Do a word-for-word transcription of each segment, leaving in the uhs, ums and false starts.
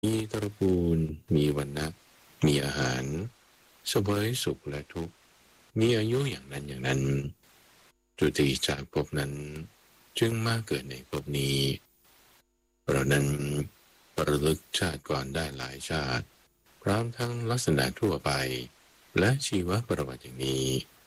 มีตระกูลมีวรรณะมีอาหารเสวยสุขและทุกข์มีอายุอย่างนั้นอย่างนั้นจุติจากภพนั้นจึงมาเกิดในภพนี้เพราะนั้นระลึกชาติก่อนได้หลายชาติพร้อมทั้งลักษณะทั่วไปและชีวประวัติอย่างนี้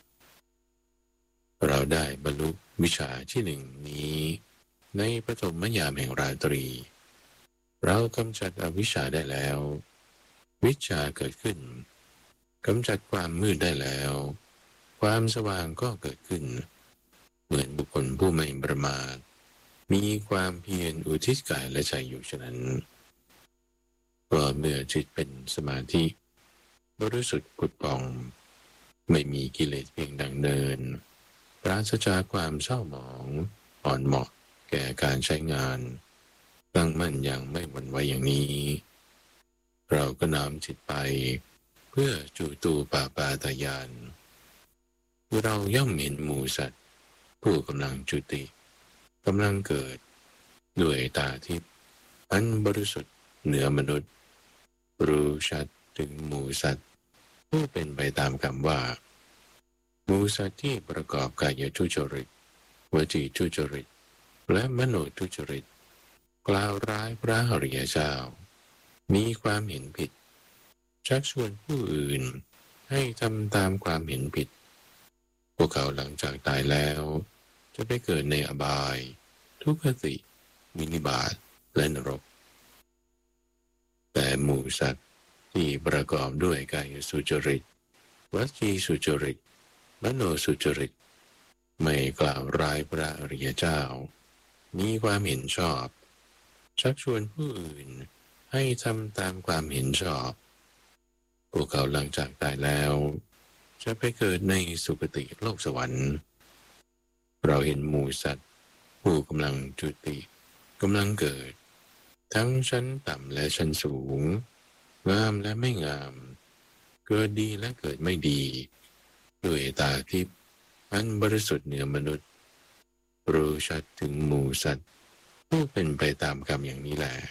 เราได้บรรลุวิชาที่หนึ่งนี้ในปฐมยามแห่งราตรีเรากำจัดอวิชชาได้แล้ววิชาเกิดขึ้นกำจัดความมืดได้แล้วความสว่างก็เกิดขึ้นเหมือนบุคคลผู้ไม่ประมาทมีความเพียรอุทิศกายและใจอยู่ฉะนั้นก็เมื่อจิตเป็นสมาธิบริสุทธิ์ผุดผ่องไม่มีกิเลสเพียงดังเนินปราศจากความเศร้าหมองอ่อนเหมาะแก่การใช้งานตั้งมั่นอย่างไม่หวั่นไหวอย่างนี้เราก็น้อมจิตไปเพื่อจูตูปาปาตายานเราย่อมเห็นหมูสัตว์ผู้กำลังจุติกำลังเกิดด้วยตาทิพย์อันบริสุทธิ์เหนือมนุษย์รู้ชัดถึงหมูสัตว์ผู้เป็นไปตามคำว่าหมูสัตว์ที่ประกอบกายทุจริตวจีทุจริตและมโนทุจริตกล่าวร้ายพระอริยเจ้ามีความเห็นผิดชักชวนผู้อื่นให้ทำตามความเห็นผิดพวกเขาหลังจากตายแล้วจะไปเกิดในอบายทุกขติวินิบาตและนรกแต่หมู่สัตว์ที่ประกอบด้วยกายสุจริตวจีสุจริตมโนสุจริตไม่กล่าวร้ายพระอริยเจ้ามีความเห็นชอบชักชวนผู้อื่นให้ทำตามความเห็นชอบพวกเขาหลังจากตายแล้วจะไปเกิดในสุคติโลกสวรรค์เราเห็นหมู่สัตว์ผู้กำลังจุติกำลังเกิดทั้งชั้นต่ำและชั้นสูงงามและไม่งามเกิดดีและเกิดไม่ดีด้วยตาทิพย์อันบริสุทธิ์เหนือมนุษย์รู้ชัดถึงหมู่สัตว์ผู้เป็นไปตามกรรมอย่างนี้แหละ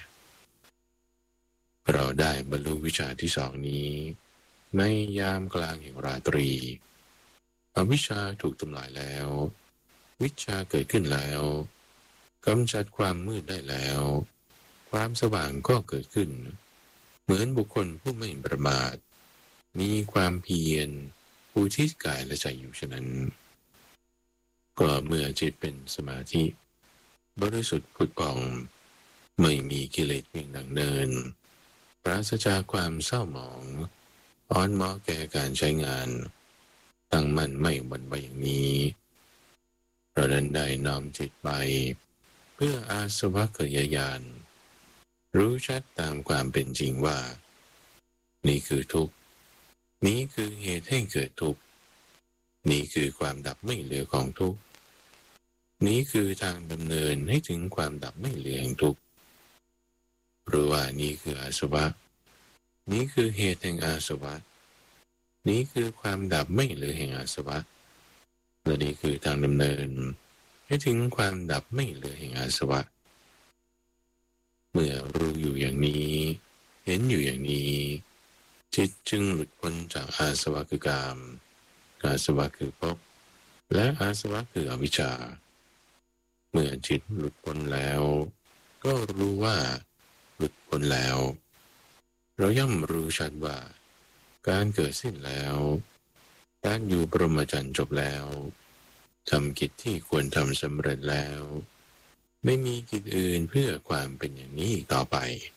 เราได้บรรลุวิชาที่สองนี้ในยามกลางแห่งราตรีอวิชชาถูกทำลายแล้ววิชาเกิดขึ้นแล้วกำจัดความมืดได้แล้วความสว่างก็เกิดขึ้นเหมือนบุคคลผู้ไม่ประมาทมีความเพียรอุทิศกายและใจอยู่ฉะนั้นก็เมื่อจิตเป็นสมาธิบริสุทธิ์ผุดผ่องไม่มีกิเลสเพียงดังเนินปราศจากความเศร้าหมองอ่อนเหมาะแก่การใช้งานตั้งมั่นไม่หวั่นไหวอย่างนี้เราดันได้น้อมจิตไปเพื่ออาสวะเกิดญาณรู้ชัดตามความเป็นจริงว่านี่คือทุกข์นี้คือเหตุให้เกิดทุกข์นี้คือความดับไม่เหลือของทุกข์นี้คือทางดำเนินให้ถึงความดับไม่เหลือแห่งทุกข์หรือว่านี่คืออาสวะนี้คือเหตุแห่งอาสวะนี้คือความดับไม่เหลือแห่งอาสวะและนี้คือทางดำเนินให้ถึงความดับไม่เหลือแห่งอาสวะเมื่อรู้อยู่อย่างนี้เห็นอยู่อย่างนี้จิตจึงหลุดพ้นจากอาสวะคือกามอาสวะคือภพและอาสวะคืออวิชชาเมื่อจิตหลุดพ้นแล้วก็รู้ว่าหลุดพ้นแล้วเราย่อมรู้ชัดว่าการเกิดสิ้นแล้วการอยู่ปรหมจรรย์จบแล้วทำกิจที่ควรทำสำเร็จแล้วไม่มีกิจอื่นเพื่อความเป็นอย่างนี้ต่อไป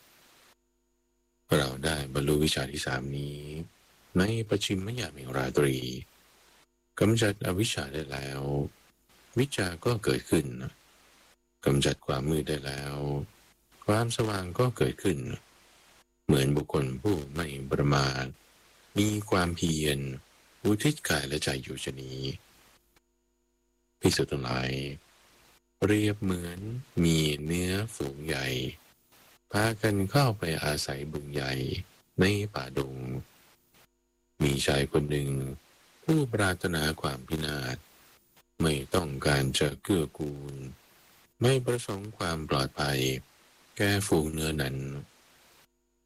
เราได้บรรลุวิชาที่สามนี้ในปัจฉิมยามแห่งราตรีกำจัดอวิชชาได้แล้ววิชาก็เกิดขึ้นกำจัดความมืดได้แล้วความสว่างก็เกิดขึ้นเหมือนบุคคลผู้ไม่ประมาทมีความเพียรอุทิศกายและใจอยู่ชนี้ภิกษุทั้งหลายเปรียบเหมือนมีเนื้อฝูงใหญ่พากันเข้าไปอาศัยบึงใหญ่ในป่าดงมีชายคนหนึ่งผู้ปรารถนาความพินาศไม่ต้องการจะเกื้อกูลไม่ประสงค์ความปลอดภัยแก่ฝูงเนื้อนั้น